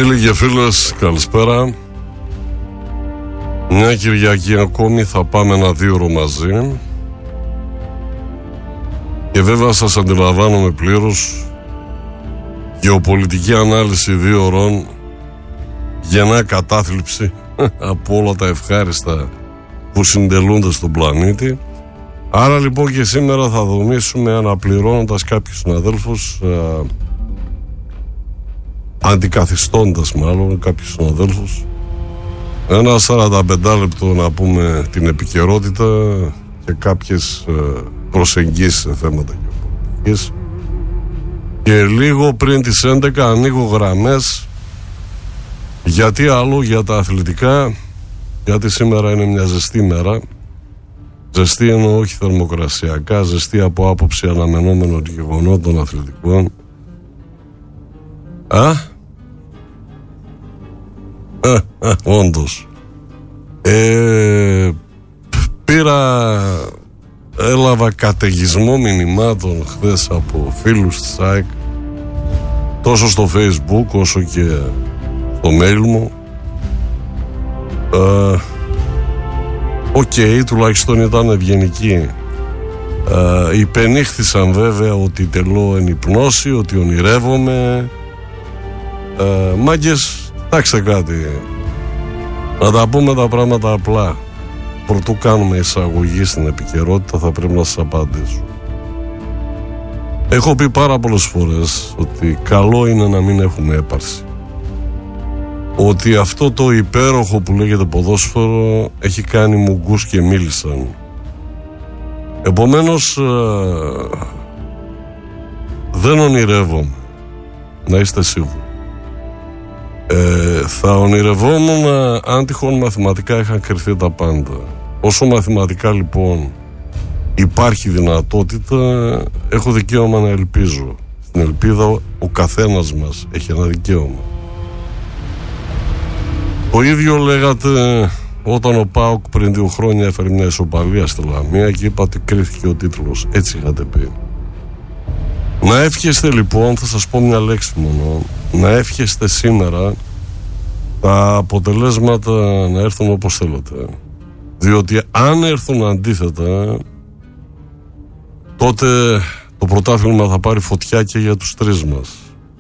Φίλοι και φίλες, καλησπέρα. Μια Κυριακή ακόμη θα πάμε ένα 2ωρο μαζί. Και βέβαια σας αντιλαμβάνομαι πλήρως, γεωπολιτική ανάλυση 2 ώρων γεννά κατάθλιψη από όλα τα ευχάριστα που συντελούνται στον πλανήτη. Άρα λοιπόν και σήμερα θα δομήσουμε, αναπληρώνοντας κάποιους συναδέλφους, αντικαθιστώντας μάλλον κάποιους συναδέλφους, ένα 45 λεπτό να πούμε την επικαιρότητα και κάποιες προσεγγίσεις σε θέματα γεωπολιτικής. Και λίγο πριν τις 11 ανοίγω γραμμές. Γιατί άλλο? Για τα αθλητικά, γιατί σήμερα είναι μια ζεστή μέρα. Ζεστή εννοώ όχι θερμοκρασιακά, ζεστή από άποψη αναμενόμενων γεγονότων αθλητικών. Όντως. Έλαβα καταιγισμό μηνυμάτων χθες από φίλους της ΑΕΚ, τόσο στο Facebook όσο και στο mail μου. Τουλάχιστον ήταν ευγενικοί. Υπενήχθησαν βέβαια ότι τελώ εν υπνώση, ότι ονειρεύομαι. Μάγκες, κοιτάξτε κάτι, να τα πούμε τα πράγματα απλά. Προτού κάνουμε εισαγωγή στην επικαιρότητα, θα πρέπει να σας απαντήσω. Έχω πει πάρα πολλές φορές ότι καλό είναι να μην έχουμε έπαρση. Ότι αυτό το υπέροχο που λέγεται ποδόσφαιρο έχει κάνει μουγκούς και μίλησαν. Επομένως δεν ονειρεύομαι, να είστε σίγουροι. Θα ονειρευόμουν αν τυχόν μαθηματικά είχαν κρυφθεί τα πάντα. Όσο μαθηματικά λοιπόν υπάρχει δυνατότητα, έχω δικαίωμα να ελπίζω. Στην ελπίδα ο καθένας μας έχει ένα δικαίωμα. Το ίδιο λέγατε όταν ο ΠΑΟΚ πριν 2 χρόνια έφερε μια ισοπαλία στη Λαμία και είπατε κρίθηκε ο τίτλος. Έτσι είχατε πει. Να εύχεστε λοιπόν, θα σας πω μια λέξη μόνο, να εύχεστε σήμερα τα αποτελέσματα να έρθουν όπως θέλετε. Διότι αν έρθουν αντίθετα, τότε το πρωτάθλημα θα πάρει φωτιά και για τους τρεις μας.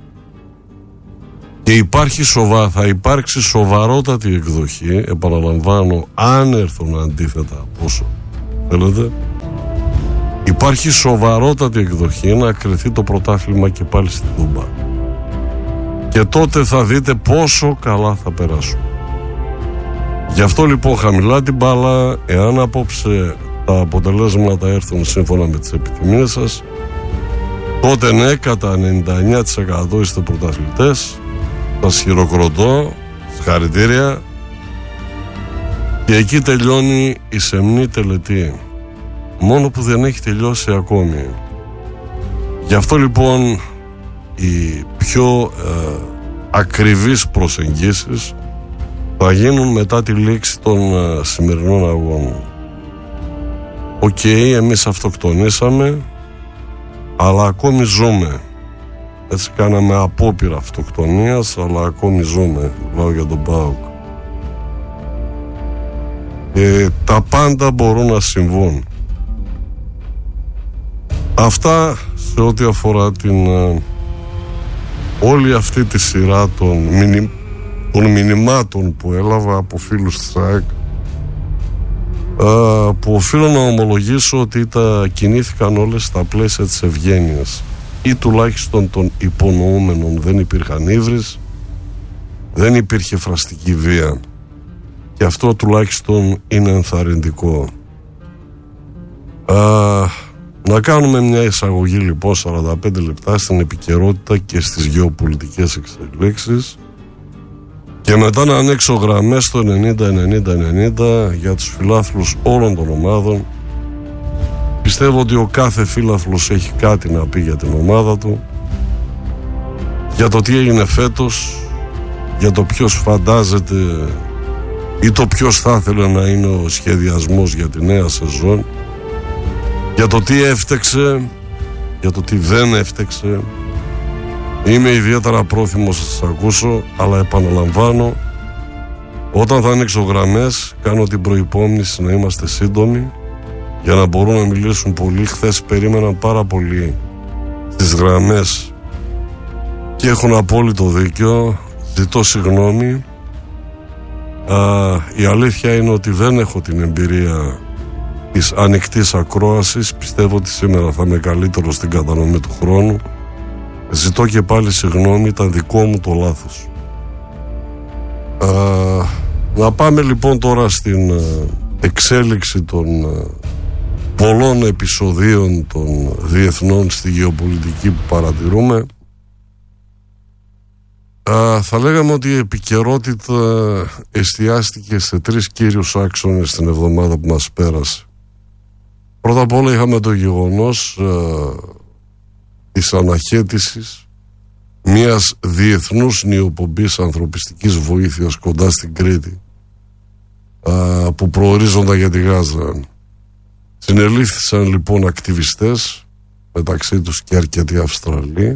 Και θα υπάρξει σοβαρότατη εκδοχή, επαναλαμβάνω, αν έρθουν αντίθετα πόσο θέλετε, υπάρχει σοβαρότατη εκδοχή να κρυθεί το πρωτάθλημα και πάλι στη Τούμπα. Και τότε θα δείτε πόσο καλά θα περάσουν. Γι' αυτό λοιπόν χαμηλά την μπάλα, εάν απόψε τα αποτελέσματα έρθουν σύμφωνα με τις επιθυμίες σας, τότε ναι, κατά 99% είστε πρωταθλητές. Σας χειροκροτώ, συγχαρητήρια. Και εκεί τελειώνει η σεμνή τελετή. Μόνο που δεν έχει τελειώσει ακόμη. Γι' αυτό λοιπόν οι πιο ακριβείς προσεγγίσεις θα γίνουν μετά τη λήξη των σημερινών αγώνων. Εμείς αυτοκτονήσαμε, αλλά ακόμη ζούμε. Έτσι κάναμε απόπειρα αυτοκτονίας, αλλά ακόμη ζούμε. Μιλάω για τον ΠΑΟΚ. Τα πάντα μπορούν να συμβούν. Αυτά σε ό,τι αφορά όλη αυτή τη σειρά των μηνυμάτων που έλαβα από φίλους της ΑΕΚ, που οφείλω να ομολογήσω ότι τα κινήθηκαν όλες στα πλαίσια της ευγένειας ή τουλάχιστον των υπονοούμενων. Δεν υπήρχαν ύβρις, δεν υπήρχε φραστική βία, και αυτό τουλάχιστον είναι ενθαρρυντικό. Να κάνουμε μια εισαγωγή λοιπόν 45 λεπτά στην επικαιρότητα και στις γεωπολιτικές εξελίξεις και μετά να ανοίξω γραμμές στο 90-90-90 για τους φιλάθλους όλων των ομάδων. Πιστεύω ότι ο κάθε φίλαθλος έχει κάτι να πει για την ομάδα του, για το τι έγινε φέτος, για το ποιος φαντάζεται ή το ποιος θα ήθελε να είναι ο σχεδιασμός για τη νέα σεζόν, για το τι έφτεξε, για το τι δεν έφτεξε, Είμαι ιδιαίτερα πρόθυμος να σας ακούσω, αλλά επαναλαμβάνω, όταν θα ανοίξω γραμμές, κάνω την προϋπόμνηση να είμαστε σύντομοι για να μπορούν να μιλήσουν πολλοί. Χθες περίμεναν πάρα πολύ στις γραμμές και έχουν απόλυτο δίκιο. Ζητώ συγγνώμη. Η αλήθεια είναι ότι δεν έχω την εμπειρία της ανοιχτής ακρόασης. Πιστεύω ότι σήμερα θα είμαι καλύτερος στην κατανομή του χρόνου. Ζητώ και πάλι συγγνώμη, ήταν δικό μου το λάθος. Να πάμε λοιπόν τώρα στην εξέλιξη των πολλών επεισοδίων των διεθνών στη γεωπολιτική που παρατηρούμε. Θα λέγαμε ότι η επικαιρότητα εστιάστηκε σε 3 κύριους άξονες την εβδομάδα που μας πέρασε. Πρώτα απ' όλα είχαμε το γεγονός της αναχέτησης μιας διεθνούς νιοπομπής ανθρωπιστικής βοήθειας κοντά στην Κρήτη, που προορίζονταν για τη Γάζα. Συνελήφθησαν λοιπόν ακτιβιστές, μεταξύ τους και αρκετοί Αυστραλοί,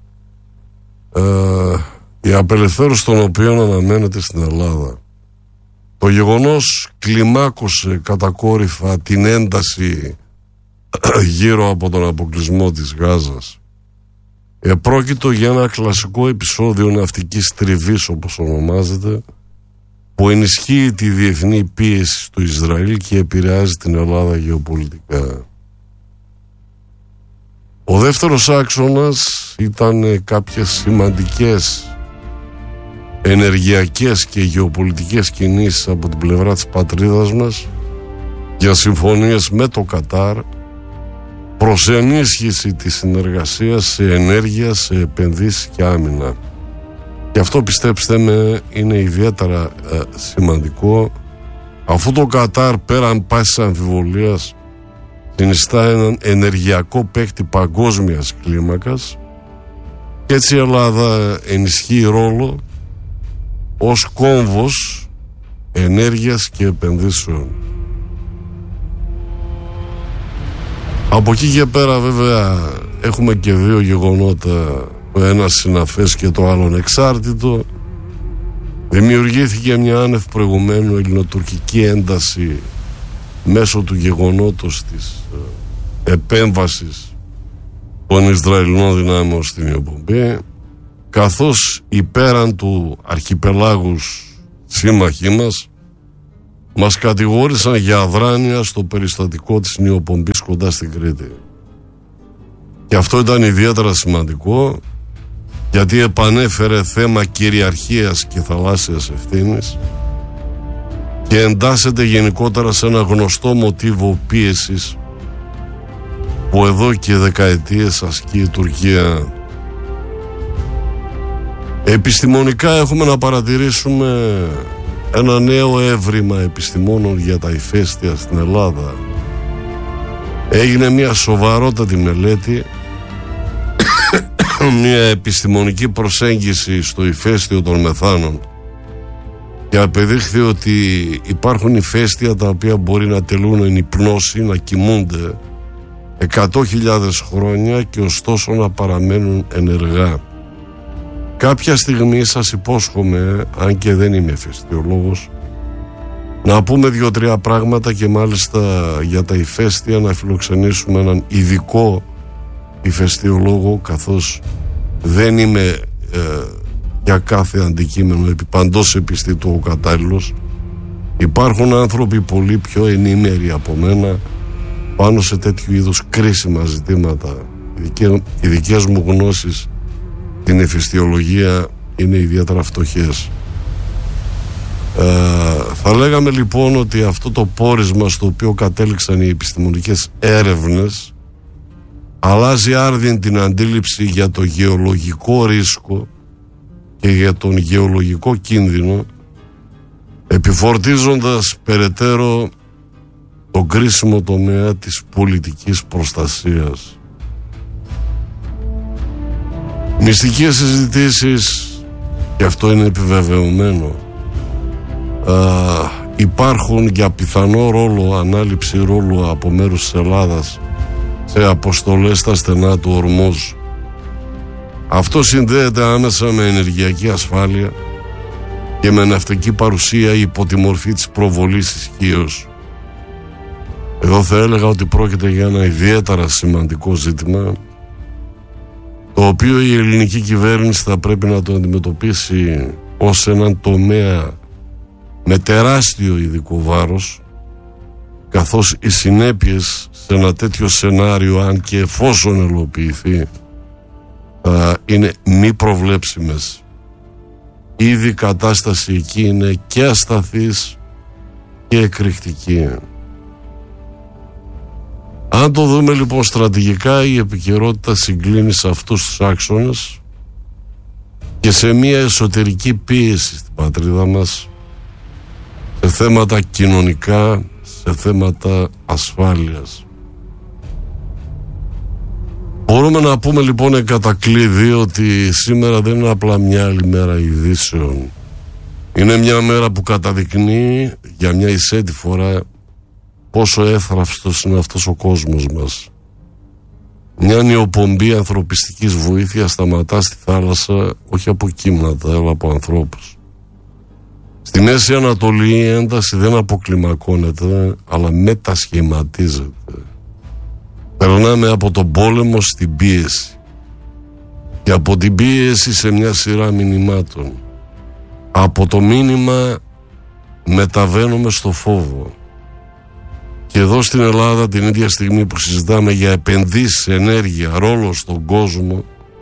η απελευθέρωση των οποίων αναμένεται στην Ελλάδα. Το γεγονός κλιμάκωσε κατακόρυφα την ένταση γύρω από τον αποκλεισμό της Γάζας. Πρόκειτο για ένα κλασικό επεισόδιο ναυτικής τριβής, όπως ονομάζεται, που ενισχύει τη διεθνή πίεση του Ισραήλ και επηρεάζει την Ελλάδα γεωπολιτικά. Ο δεύτερος άξονας ήταν κάποιες σημαντικές ενεργειακές και γεωπολιτικές κινήσεις από την πλευρά της πατρίδας μας για συμφωνίες με το Κατάρ προς ενίσχυση της συνεργασίας σε ενέργεια, σε επενδύσεις και άμυνα. Και αυτό, πιστέψτε με, είναι ιδιαίτερα σημαντικό, αφού το Κατάρ πέραν πάσης αμφιβολίας συνιστά έναν ενεργειακό παίκτη παγκόσμιας κλίμακας, και έτσι η Ελλάδα ενισχύει ρόλο ως κόμβος ενέργειας και επενδύσεων. Από εκεί και πέρα βέβαια έχουμε και 2 γεγονότα, το ένα συναφές και το άλλο εξάρτητο. Δημιουργήθηκε μια άνευ προηγουμένου ελληνοτουρκική ένταση μέσω του γεγονότος της επέμβασης των Ισραηλινών δυνάμεων στην Ιωπομπή, καθώς οι πέραν του αρχιπελάγους σύμμαχοί μας κατηγόρησαν για αδράνεια στο περιστατικό της νιοπομπής κοντά στην Κρήτη. Και αυτό ήταν ιδιαίτερα σημαντικό, γιατί επανέφερε θέμα κυριαρχίας και θαλάσσιας ευθύνης και εντάσσεται γενικότερα σε ένα γνωστό μοτίβο πίεσης που εδώ και δεκαετίες ασκεί η Τουρκία. Επιστημονικά έχουμε να παρατηρήσουμε ένα νέο έβριμα επιστημόνων για τα ηφαίστεια στην Ελλάδα. Έγινε μια σοβαρότατη μελέτη, μια επιστημονική προσέγγιση στο ηφαίστειο των μεθάνων, και απεδείχθη ότι υπάρχουν ηφαίστεια τα οποία μπορεί να τελούν εν υπνώση, να κοιμούνται 100.000 χρόνια και ωστόσο να παραμένουν ενεργά. Κάποια στιγμή σας υπόσχομαι, αν και δεν είμαι ηφαιστειολόγος, να πούμε 2-3 πράγματα, και μάλιστα για τα ηφαίστεια να φιλοξενήσουμε έναν ειδικό ηφαιστειολόγο, καθώς δεν είμαι για κάθε αντικείμενο επί παντός επιστήτου ο κατάλληλος. Υπάρχουν άνθρωποι πολύ πιο ενήμεροι από μένα πάνω σε τέτοιου είδους κρίσιμα ζητήματα. Οι δικές μου γνώσεις την ηφαιστειολογία είναι ιδιαίτερα φτωχές. Θα λέγαμε λοιπόν ότι αυτό το πόρισμα στο οποίο κατέληξαν οι επιστημονικές έρευνες αλλάζει άρδιν την αντίληψη για το γεωλογικό ρίσκο και για τον γεωλογικό κίνδυνο, επιφορτίζοντας περαιτέρω τον κρίσιμο τομέα της πολιτικής προστασίας. Μυστικές συζητήσεις, και αυτό είναι επιβεβαιωμένο, υπάρχουν για πιθανό ρόλο, ανάληψη ρόλου από μέρους της Ελλάδας σε αποστολές στα στενά του Ορμούζ. Αυτό συνδέεται άμεσα με ενεργειακή ασφάλεια και με ναυτική παρουσία υπό τη μορφή της προβολής ισχύως. Εδώ θα έλεγα ότι πρόκειται για ένα ιδιαίτερα σημαντικό ζήτημα, το οποίο η ελληνική κυβέρνηση θα πρέπει να το αντιμετωπίσει ως έναν τομέα με τεράστιο ειδικό βάρος, καθώς οι συνέπειες σε ένα τέτοιο σενάριο, αν και εφόσον ελοποιηθεί, θα είναι μη προβλέψιμες. Ήδη η κατάσταση εκεί είναι και ασταθής και εκρηκτική. Αν το δούμε λοιπόν στρατηγικά, η επικαιρότητα συγκλίνει σε αυτούς τους άξονες και σε μια εσωτερική πίεση στην πατρίδα μας, σε θέματα κοινωνικά, σε θέματα ασφάλειας. Μπορούμε να πούμε λοιπόν εν κατακλείδη ότι σήμερα δεν είναι απλά μια άλλη μέρα ειδήσεων. Είναι μια μέρα που καταδεικνύει για μια εισέτη φορά πόσο έθραυστος είναι αυτός ο κόσμος μας. Μια νεοπομπή ανθρωπιστικής βοήθειας σταματά στη θάλασσα, όχι από κύματα, αλλά από ανθρώπους. Στη Μέση Ανατολή η ένταση δεν αποκλιμακώνεται, αλλά μετασχηματίζεται. Περνάμε από τον πόλεμο στην πίεση και από την πίεση σε μια σειρά μηνυμάτων. Από το μήνυμα μεταβαίνουμε στο φόβο. Και εδώ στην Ελλάδα, την ίδια στιγμή που συζητάμε για επενδύσεις, ενέργεια, ρόλο στον κόσμο,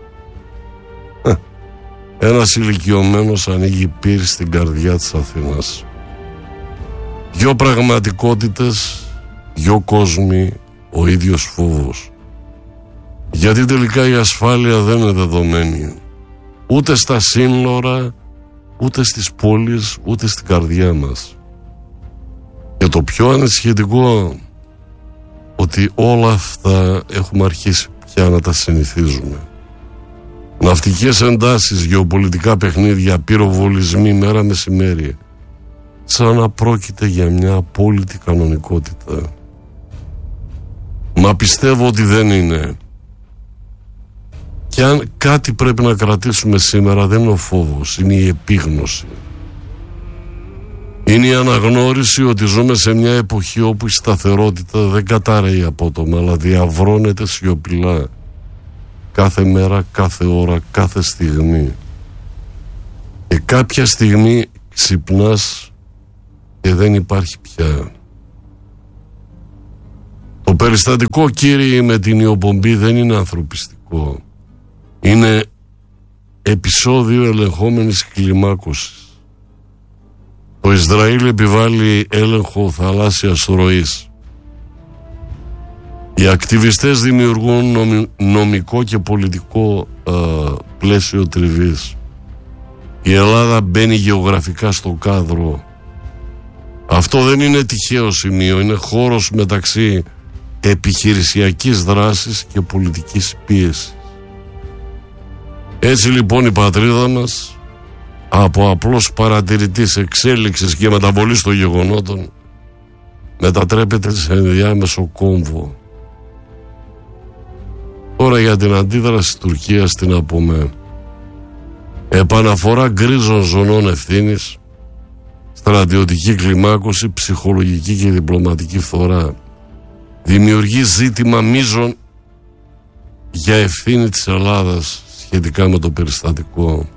ένας ηλικιωμένος ανοίγει πύρη στην καρδιά της Αθήνας. Δυο πραγματικότητες, δυο κόσμοι, ο ίδιος φόβος. Γιατί τελικά η ασφάλεια δεν είναι δεδομένη ούτε στα σύνορα, ούτε στις πόλεις, ούτε στην καρδιά μας. Και το πιο ανησυχητικό, ότι όλα αυτά έχουμε αρχίσει πια να τα συνηθίζουμε. Ναυτικές εντάσεις, γεωπολιτικά παιχνίδια, πυροβολισμοί μέρα μεσημέρι, σαν να πρόκειται για μια απόλυτη κανονικότητα. Μα πιστεύω ότι δεν είναι. Και αν κάτι πρέπει να κρατήσουμε σήμερα, δεν είναι ο φόβος, είναι η επίγνωση. Είναι η αναγνώριση ότι ζούμε σε μια εποχή όπου η σταθερότητα δεν καταραίει απότομα, αλλά διαβρώνεται σιωπηλά. Κάθε μέρα, κάθε ώρα, κάθε στιγμή. Και κάποια στιγμή ξυπνάς και δεν υπάρχει πια. Το περιστατικό, κύριοι, με την ιοπομπή δεν είναι ανθρωπιστικό. Είναι επεισόδιο ελεγχόμενης κλιμάκωσης. Το Ισραήλ επιβάλλει έλεγχο θαλάσσιας ροής. Οι ακτιβιστές δημιουργούν νομικό και πολιτικό πλαίσιο τριβής. Η Ελλάδα μπαίνει γεωγραφικά στο κάδρο. Αυτό δεν είναι τυχαίο σημείο, είναι χώρος μεταξύ επιχειρησιακής δράσης και πολιτικής πίεσης. Έτσι λοιπόν η πατρίδα μας, από απλός παρατηρητής εξέλιξης και μεταβολής των γεγονότων, μετατρέπεται σε ενδιάμεσο κόμβο. Τώρα για την αντίδραση της Τουρκίας τι να πούμε. Επαναφορά γκρίζων ζωνών ευθύνης, στρατιωτική κλιμάκωση, ψυχολογική και διπλωματική φθορά. Δημιουργεί ζήτημα μείζων για ευθύνη της Ελλάδας σχετικά με το περιστατικό.